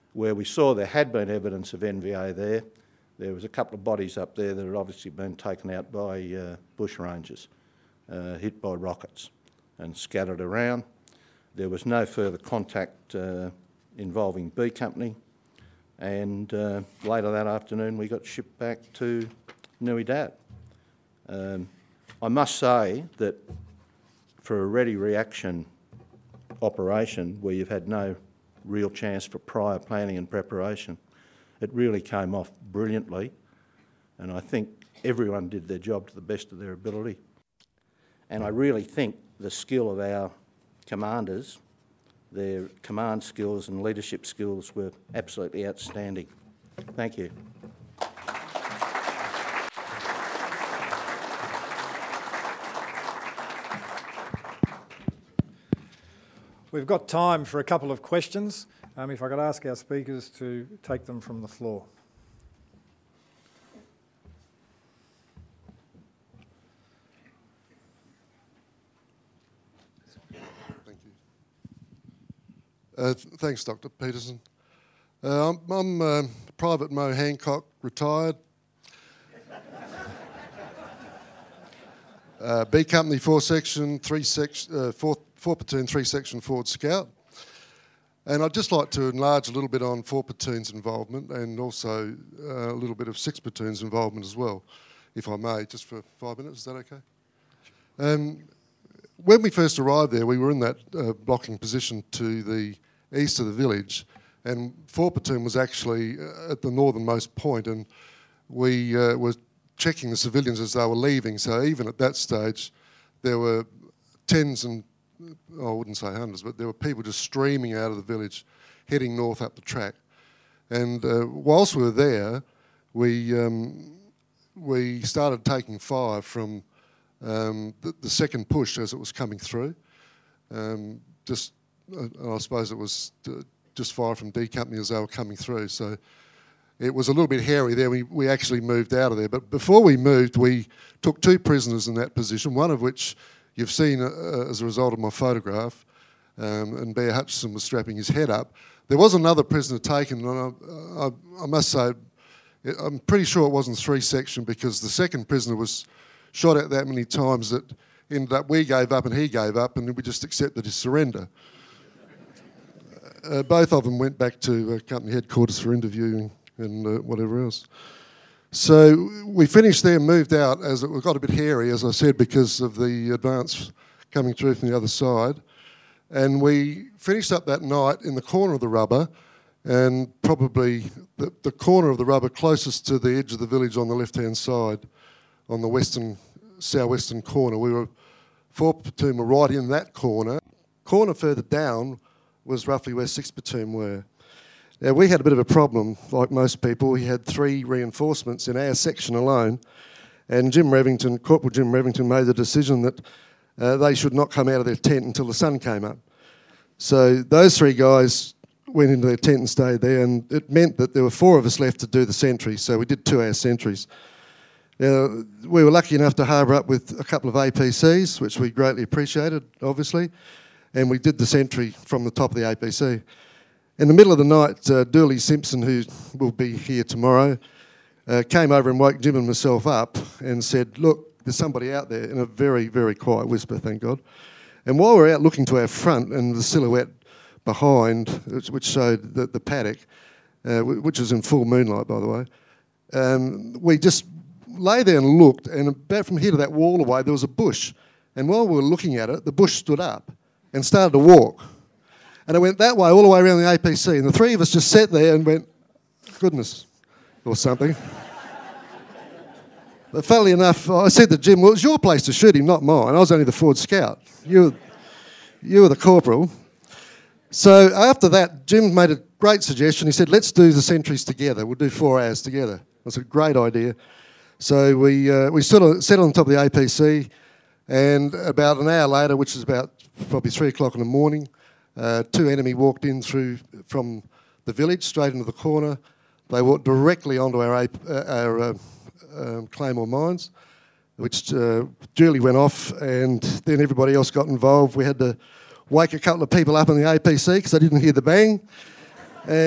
where we saw there had been evidence of NVA there. There was a couple of bodies up there that had obviously been taken out by bush rangers, hit by rockets and scattered around. There was no further contact involving B Company, and later that afternoon we got shipped back to Nui Dat. I must say that for a ready reaction operation where you've had no real chance for prior planning and preparation, it really came off brilliantly, and I think everyone did their job to the best of their ability. And I really think the skill of our commanders, their command skills and leadership skills were absolutely outstanding. Thank you. We've got time for a couple of questions. If I could ask our speakers to take them from the floor. Thank you. Thanks, Dr. Peterson. I'm Private Mo Hancock, retired. B Company, 4 platoon, 3 section forward scout. And I'd just like to enlarge a little bit on 4 platoons involvement and also a little bit of 6 platoons involvement as well, if I may, just for 5 minutes. Is that okay? When we first arrived there, we were in that blocking position to the east of the village, and 4 platoon was actually at the northernmost point, and we were checking the civilians as they were leaving. So even at that stage, there were tens and I wouldn't say hundreds, but there were people just streaming out of the village, heading north up the track. And whilst we were there, we started taking fire from the second push as it was coming through. I suppose it was just fire from D Company as they were coming through. So it was a little bit hairy there. We actually moved out of there. But before we moved, we took 2 prisoners in that position, one of which you've seen as a result of my photograph, and Bear Hutchison was strapping his head up. There was another prisoner taken, and I must say, I'm pretty sure it wasn't 3 section, because the second prisoner was shot at that many times that ended up we gave up and he gave up, and we just accepted his surrender. Both of them went back to company headquarters for interviewing and whatever else. So we finished there and moved out as it got a bit hairy, as I said, because of the advance coming through from the other side. And we finished up that night in the corner of the rubber, and probably the corner of the rubber closest to the edge of the village on the left-hand side, on the southwestern corner. We were 4 platoon were right in that corner. Corner further down was roughly where 6 platoon were. Now, we had a bit of a problem, like most people. We had 3 reinforcements in our section alone, and Corporal Jim Revington made the decision that they should not come out of their tent until the sun came up. So those 3 guys went into their tent and stayed there, and it meant that there were 4 of us left to do the sentry, so we did 2-hour sentries. Now, we were lucky enough to harbour up with a couple of APCs, which we greatly appreciated, obviously, and we did the sentry from the top of the APC. In the middle of the night, Dooley Simpson, who will be here tomorrow, came over and woke Jim and myself up and said, "Look, there's somebody out there," in a very, very quiet whisper, thank God. And while we're out looking to our front and the silhouette behind, which showed the paddock, which was in full moonlight, by the way, we just lay there and looked, and about from here to that wall away, there was a bush. And while we were looking at it, the bush stood up and started to walk. And it went that way, all the way around the APC. And the 3 of us just sat there and went, "Goodness," or something. But funnily enough, I said to Jim, "Well, it's your place to shoot him, not mine. I was only the forward scout. You were the corporal." So after that, Jim made a great suggestion. He said, "Let's do the sentries together. We'll do 4 hours together." That's a great idea. So we sat on top of the APC, and about an hour later, which was about probably 3 o'clock in the morning, 2 enemy walked in from the village straight into the corner. They walked directly onto our Claymore mines, which duly went off, and then everybody else got involved. We had to wake a couple of people up in the APC because they didn't hear the bang.